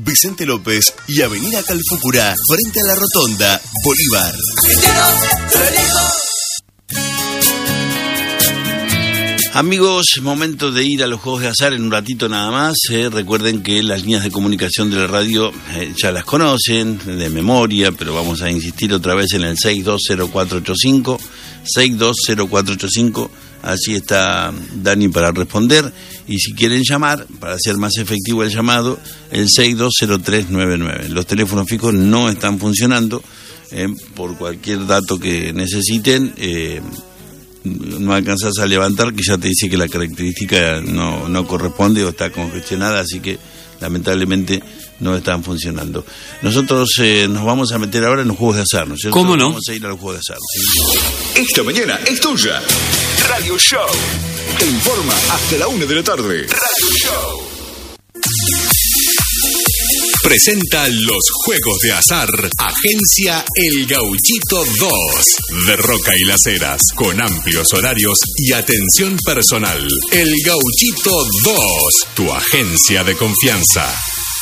Vicente López y Avenida Calfucurá, frente a la Rotonda, Bolívar. Amigos, momento de ir a los juegos de azar en un ratito nada más. Recuerden que las líneas de comunicación de la radio ya las conocen de memoria, pero vamos a insistir otra vez en el 620485, 620485. Allí está Dani para responder. Y si quieren llamar, para hacer más efectivo el llamado, el 620399. Los teléfonos fijos no están funcionando. Por cualquier dato que necesiten, no alcanzas a levantar, que ya te dice que la característica no corresponde o está congestionada, así que lamentablemente no están funcionando. Nosotros nos vamos a meter ahora en los juegos de azar, ¿no es cierto? ¿Cómo no? Vamos a ir a los juegos de azar, ¿sí? Esta mañana es tuya. Radio Show te informa hasta la 1 de la tarde. Radio Show presenta los juegos de azar. Agencia El Gauchito 2 de Roca y Las Heras, con amplios horarios y atención personal. El Gauchito 2, tu agencia de confianza.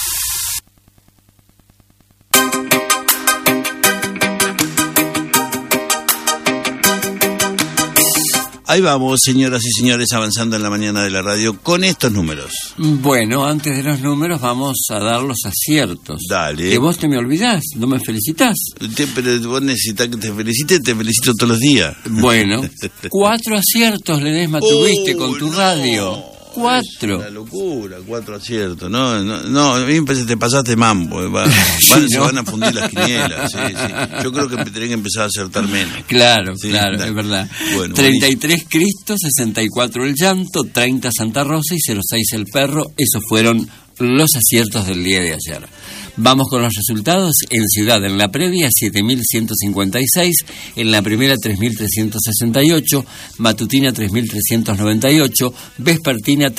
Ahí vamos, señoras y señores, avanzando en la mañana de la radio con estos números. Bueno, antes de los números vamos a dar los aciertos. Dale. Que vos te me olvidás, no me felicitas. Pero vos necesitas que te felicito todos los días. Bueno, 4 aciertos, Ledesma, tuviste con tu radio. No. 4. Una locura, 4 aciertos. No, a mí me te pasaste mambo. Se van a fundir las quinielas. Sí. Yo creo que tendría que empezar a acertar menos. Claro, es verdad. Bueno, 33 Cristo, 64 el llanto, 30 Santa Rosa y 06 el perro. Esos fueron los aciertos del día de ayer. Vamos con los resultados. En Ciudad, en la previa, 7.156, en la primera 3.368, matutina 3.398, vespertina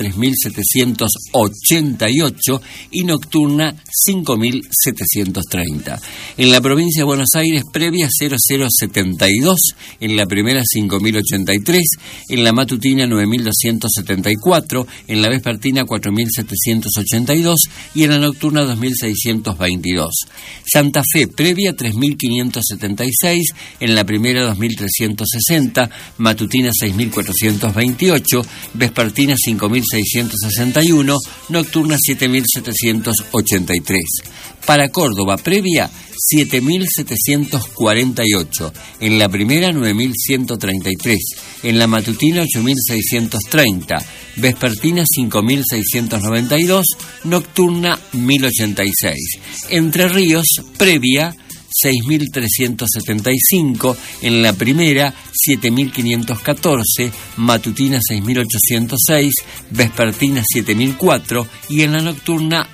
3.788 y nocturna 5.730. En la provincia de Buenos Aires, previa 0072, en la primera 5.083, en la matutina 9.274, en la vespertina 4.782 y en la nocturna 2.622. Santa Fe, previa 3.576, en la primera 2.360, matutina 6.428, vespertina 5.661, nocturna 7.783. Para Córdoba, previa 7.748, en la primera 9.133, en la matutina 8.630, vespertina 5.692, nocturna 1.086. Entre Ríos, previa 6.375, en la primera 7.514, matutina 6.806, vespertina 7.004 y en la nocturna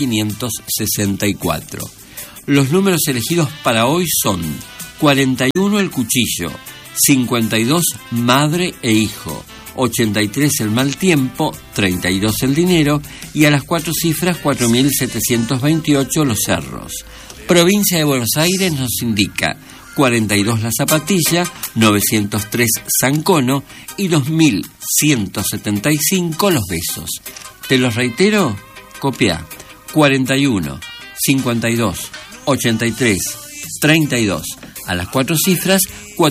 1.564. Los números elegidos para hoy son 41 el cuchillo, 52 madre e hijo, 83 el mal tiempo, 32 el dinero y a las 4 cifras 4.728 los cerros. Provincia de Buenos Aires nos indica 42 la zapatilla, 903 Zancono y 2.175 los besos. Te los reitero, copia 41, 52, 83, 32, a las 4 cifras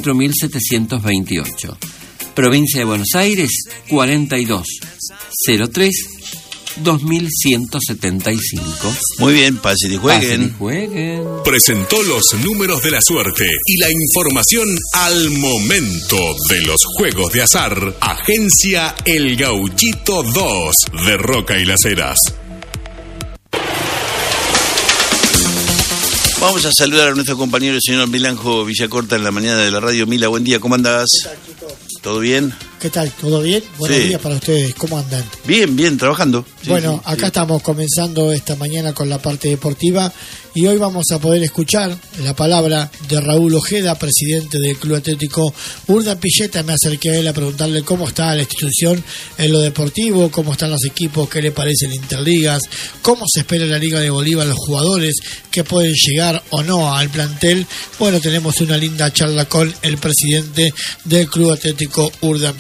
4.728. Provincia de Buenos Aires, 42, 03, 2175. Muy bien, pasen y jueguen. Presentó los números de la suerte y la información al momento de los juegos de azar. Agencia El Gauchito 2 de Roca y Las Heras. Vamos a saludar a nuestro compañero el señor Milanjo Villacorta en la mañana de la radio. Mila, buen día, ¿cómo andás? ¿Qué tal, chicos? ¿Todo bien? ¿Qué tal? ¿Todo bien? Buenos días para ustedes, ¿cómo andan? Bien, trabajando. Bueno, acá estamos comenzando esta mañana con la parte deportiva y hoy vamos a poder escuchar la palabra de Raúl Ojeda, presidente del Club Atlético Urdapilleta. Me acerqué a él a preguntarle cómo está la institución en lo deportivo, cómo están los equipos, qué le parece la Interligas, cómo se espera la Liga de Bolívar, los jugadores que pueden llegar o no al plantel. Bueno, tenemos una linda charla con el presidente del Club Atlético Urdapilleta.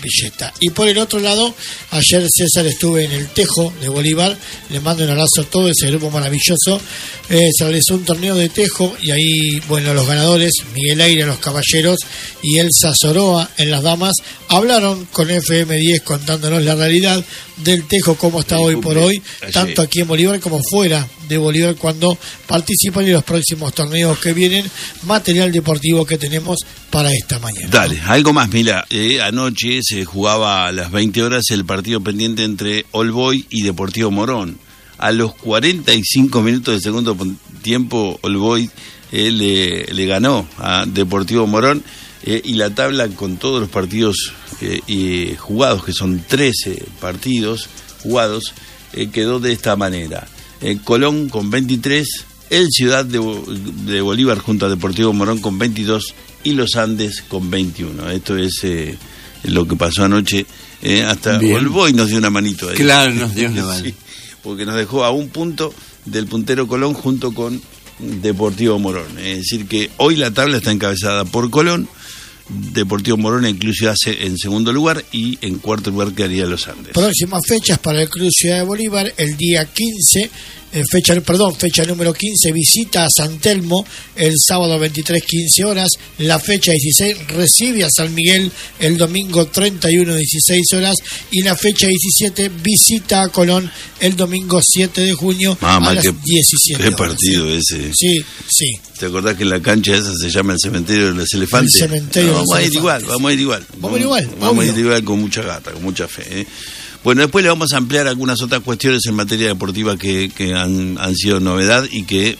Pilleta. Y por el otro lado, ayer César estuve en el Tejo de Bolívar, le mando un abrazo a todo ese grupo maravilloso. Se realizó un torneo de tejo y ahí, bueno, los ganadores, Miguel Aire en los caballeros y Elsa Soroa en las damas, hablaron con FM10 contándonos la realidad del tejo, cómo está hoy por hoy, tanto aquí en Bolívar como fuera de Bolívar, cuando participan en los próximos torneos que vienen, material deportivo que tenemos para esta mañana. Dale, algo más, Mila. Anoche se jugaba a las 20 horas el partido pendiente entre All Boys y Deportivo Morón. A los 45 minutos del segundo tiempo, All Boys le ganó a Deportivo Morón, y la tabla con todos los partidos jugados, que son 13 partidos jugados, quedó de esta manera. Colón con 23, el Ciudad de Bolívar junto a Deportivo Morón con 22 y Los Andes con 21. Esto es lo que pasó anoche. Hasta All Boys nos dio una manito ahí. Claro, nos dio una mano. Sí, porque nos dejó a un punto del puntero Colón junto con Deportivo Morón. Es decir que hoy la tabla está encabezada por Colón, Deportivo Morón incluso hace en segundo lugar, y en cuarto lugar quedaría Los Andes. Próximas fechas para el Club Ciudad de Bolívar: el día 15, fecha número 15, visita a San Telmo el sábado 23, 15 horas. La fecha 16 recibe a San Miguel el domingo 31, 16 horas. Y la fecha 17 visita a Colón el domingo 7 de junio a las 17 horas. ¿Qué partido ese? Sí. ¿Te acordás que la cancha esa se llama el Cementerio de los Elefantes? El Cementerio de los Elefantes. Vamos a ir igual, con mucha gata, con mucha fe. Bueno, después le vamos a ampliar algunas otras cuestiones en materia deportiva que han sido novedad y que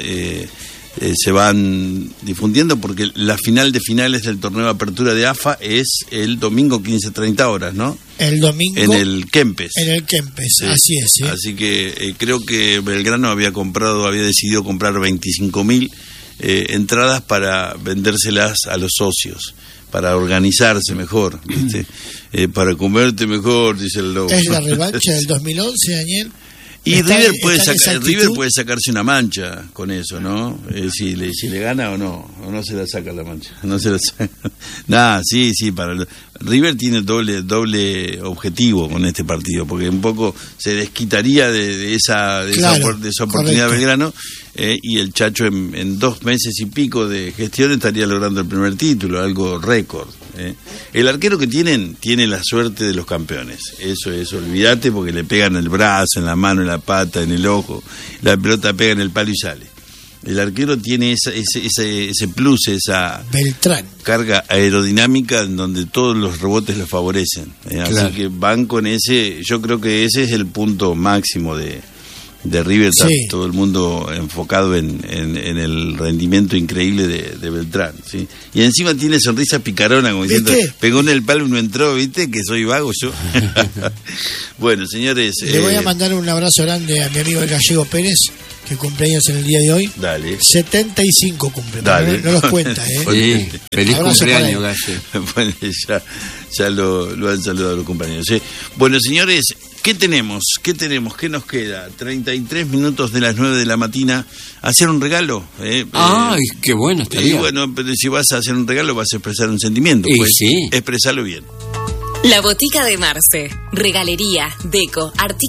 se van difundiendo, porque la final de finales del torneo de apertura de AFA es el domingo 15:30 horas, ¿no? El domingo. En el Kempes. Sí. Así es. ¿Sí? Así que creo que Belgrano había decidido comprar 25.000 entradas para vendérselas a los socios, para organizarse mejor, ¿viste? Para comerte mejor, dice el lobo. ¿Es la revancha del 2011, Daniel? Y River puede sacarse una mancha con eso, ¿no? Si le gana o no se la saca la mancha. No se la saca. Sí, River tiene doble objetivo con este partido, porque un poco se desquitaría de esa oportunidad de Belgrano, y el Chacho en 2 meses y pico de gestión estaría logrando el primer título, algo récord. El arquero que tiene la suerte de los campeones, eso es, olvídate, porque le pegan el brazo, en la mano, en la pata, en el ojo, la pelota pega en el palo y sale. El arquero tiene ese plus, esa Beltrán, carga aerodinámica en donde todos los rebotes lo favorecen. Claro. Así que van con ese, yo creo que ese es el punto máximo de River. Está todo el mundo enfocado en el rendimiento increíble de Beltrán, ¿sí? Y encima tiene sonrisa picarona, como diciendo, pegó en el palo y no entró, ¿viste? Que soy vago yo. Bueno, señores, le voy a mandar un abrazo grande a mi amigo el Gallego Pérez, que cumpleaños en el día de hoy. Dale. 75 cumple. Dale. No los cuenta, Sí, feliz abrazo cumpleaños, Gallego. Bueno, ya lo han saludado los compañeros. Bueno, señores, ¿qué tenemos? ¿Qué nos queda? 33 minutos de las 9 de la mañana. ¿Hacer un regalo? Ay, qué bueno estaría. Y bueno, pero si vas a hacer un regalo, vas a expresar un sentimiento. Y pues sí. Expresalo bien. La Botica de Marce. Regalería, deco, artículos.